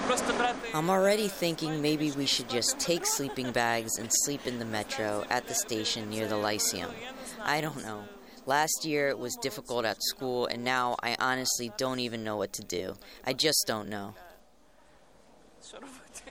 I'm already thinking maybe we should just take sleeping bags and sleep in the metro at the station near the Lyceum. I don't know. Last year it was difficult at school, and now I honestly don't even know what to do. I just don't know.